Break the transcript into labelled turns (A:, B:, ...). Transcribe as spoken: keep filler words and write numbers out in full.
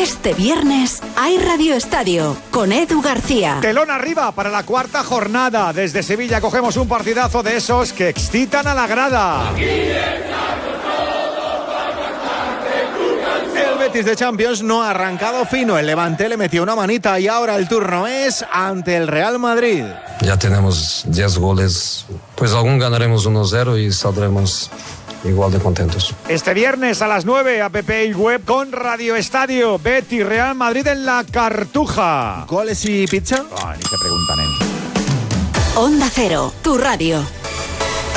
A: Este viernes hay Radio Estadio con Edu García.
B: Telón arriba para la cuarta jornada. Desde Sevilla cogemos un partidazo de esos que excitan a la grada.
C: El Betis de Champions no ha arrancado fino. El Levante le metió una manita y ahora el turno es ante el Real Madrid.
D: Ya tenemos diez goles. Pues algún ganaremos uno cero y saldremos igual de contentos.
B: Este viernes a las nueve, app y web con Radio Estadio. Betis Real Madrid en la Cartuja.
C: ¿Goles y pizza?
B: Ah, ni se preguntan, ¿eh?
A: Onda Cero, tu radio.